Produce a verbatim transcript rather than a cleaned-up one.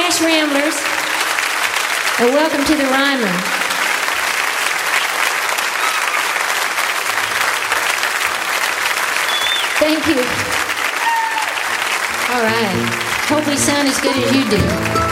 Nash Ramblers, and welcome to the Ryman. Thank you. All right. Hope we sound as good as you do.